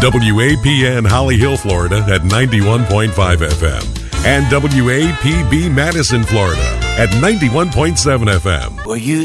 WAPN Holly Hill, Florida at 91.5 FM and WAPB Madison, Florida at 91.7 FM. Well, you